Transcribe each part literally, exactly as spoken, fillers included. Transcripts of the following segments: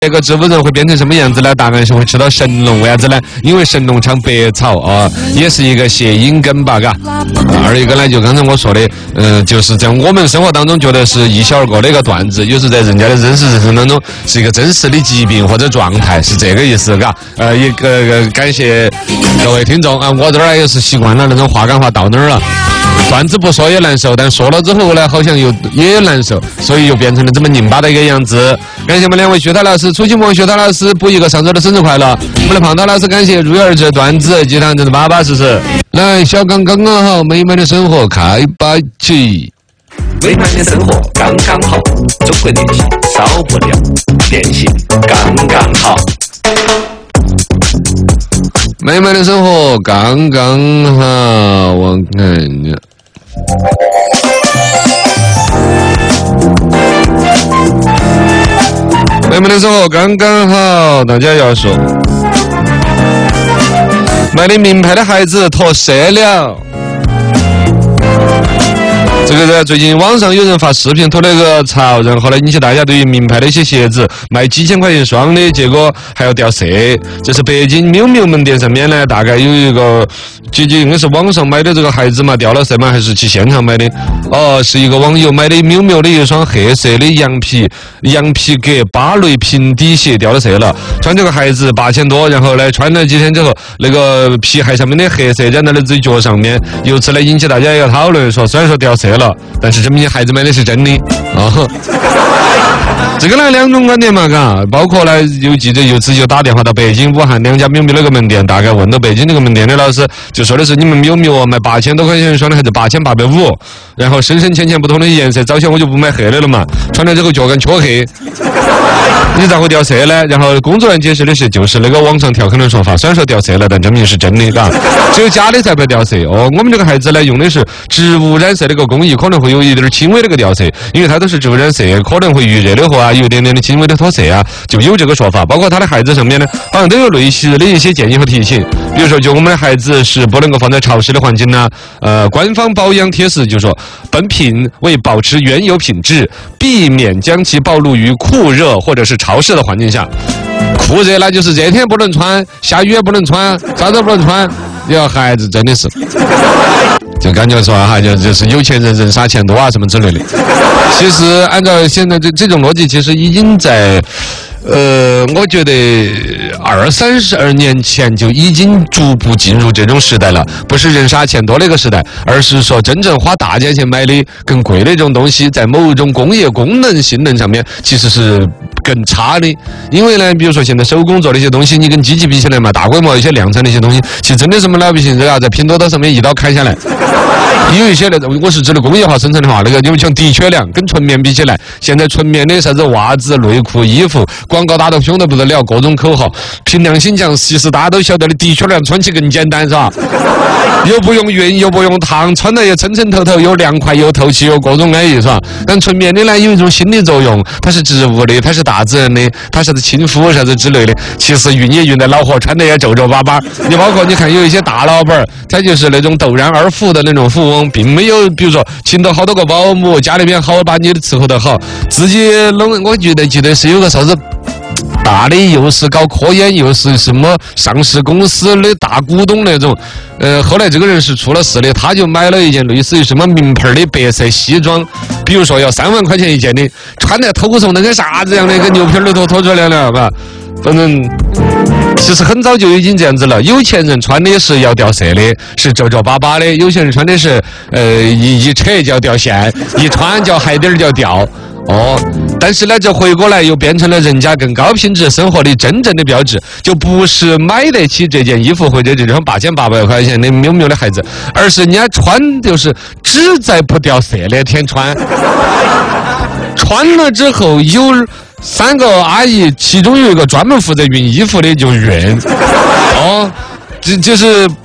这个植物人会变成什么样子呢？答案是会吃到神农，为啥子呢？因为神农尝百草啊、哦，也是一个谐音梗吧，嘎。二一个呢，就刚才我说的，嗯、呃，就是在我们生活当中觉得是一笑而过的一个段子，有时在人家的真实人生当中是一个真实的疾病或者状态，是这个意思，嘎。呃，一个、呃、感谢各位听众啊，我这儿也是习惯了那种话赶话到那儿了。段子不说也难受，但说了之后呢，好像又也难受，所以又变成了这么拧巴的一个样子。感谢我们两位学涛老师，出期梦学涛老师补一个上周的生日快乐。我们的胖涛老师感谢如约而至段子，鸡汤真的巴巴适适。来，小刚刚刚好，美满的生活开摆起。 美满的生活刚刚好，中国联系少不了，联系刚刚好。 美满的生活刚刚好，我看一下。美满的生活刚刚好，大家要说。买的名牌的孩子脱色了。这个在最近网上有人发视频吐了个槽，然后呢引起大家对于名牌的一些鞋子卖几千块钱双的，结果还要掉色。这是北京miu miu门店上面呢，大概有一个姐姐应该是网上买的这个鞋子嘛，掉了色吗？还是去现场买的？哦，是一个网友买的miu miu的一双黑色的羊皮羊皮革芭蕾平底鞋掉了色了，穿这个鞋子八千多，然后呢穿了几天之后，那个皮鞋上面的黑色染到了自己脚上面，由此呢引起大家一个讨论，说虽然说掉色了，但是证明孩子买的是真的啊。这个呢两种观点嘛，嘎，包括呢有记者由此就打电话到北京、武汉两家miu miu那个门店，大概问到北京那个门店的老师，就说的是你们miu miu卖八千多块钱一双的还是八千八百五，然后深深浅浅不同的颜色，早前我就不买黑的了嘛，穿了之后脚感黢黑。你咋会掉色呢？然后工作人员解释的是，就是那个网上调侃的说法，虽然说掉色了，但证明是真的，嘎。只有假的才不掉色哦。我们这个孩子呢，用的是植物染色的一个工艺，可能会有一点轻微的一个掉色，因为它都是植物染色，可能会遇热的话有一点点的轻微的脱色啊，就有这个说法。包括他的孩子上面呢，好像都有类似的一些建议和提醒，比如说，就我们的孩子是不能够放在潮湿的环境呢、啊。呃，官方保养贴士就说，本品为保持原有品质，避免将其暴露于酷热或者是潮湿的环境下。酷热那就是热天不能穿，下雨也不能穿，啥都不能穿。你要孩子真的是，就感觉说哈，就就是有钱人人傻钱多啊什么之类的。其实按照现在这这种逻辑，其实已经在。呃，我觉得二三十二年前就已经逐步进入这种时代了，不是人傻钱多的一个时代，而是说真正花大价钱买的更贵的这种东西，在某种工业功能性能上面其实是更差的。因为呢，比如说现在手工做的一些东西，你跟机器比起来嘛，大规模一些量产的一些东西，其实真的什么了不起，这个在拼多多上面一刀砍下来。有一些那种，我是指的工业化生产的话，那个就像的确良跟纯棉比起来，现在纯棉的啥子袜子、内裤、衣服，广告打得凶得不得了，各种口号。凭良心讲，其实大家都晓得的，的确良穿起更简单，是吧？又不用熨，又不用烫，穿得也抻抻透透，又凉快又透气，又各种安逸，是吧？但纯棉的呢，有一种心理作用，它是植物的，它是大自然的，它是亲肤啥子之类的。其实熨也熨得恼火，穿得也皱皱巴巴。你包括你看有一些大老板，他就是那种陡然而富的那种富翁，并没有比如说请到好多个保姆，家里边好把你伺候得好，自己弄。我觉得记得是有个啥子。大的又是搞科研，又是什么上市公司的大股东那种，呃，后来这个人是出了事的，他就买了一件类似于什么名牌的白色西装，比如说要三万块钱一件的，穿在头上那跟啥子样的，跟牛皮里头脱出来了，吧？反正其实很早就已经这样子了。有钱人穿的是要掉色的，是皱皱巴巴的；有钱人穿的是，呃，一一扯就要掉线，一穿就鞋底儿就要掉。哦，但是呢，这回过来又变成了人家更高品质生活的真正的标志，就不是买得起这件衣服或者这种八千八百块钱的miu miu的孩子，而是人家穿就是只在不掉色那天穿，穿了之后有三个阿姨，其中有一个专门负责熨衣服的就熨，哦，这就是。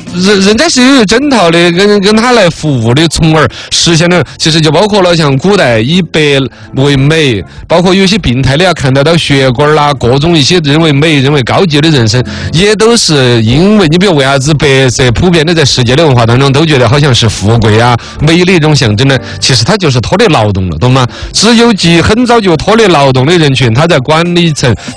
人人家是有整套的跟跟他来服务的，从而实现了，其实就包括了像古代以白为美，包括有些病态的要看得到血管啦，各种一些认为美、认为高级的人生，也都是因为你比如为啥子白色普遍的在世界的文化当中都觉得好像是富贵啊、美的一种象征呢？其实它就是脱离劳动了，懂吗？只有极很早就脱离劳动的人群，他在管理层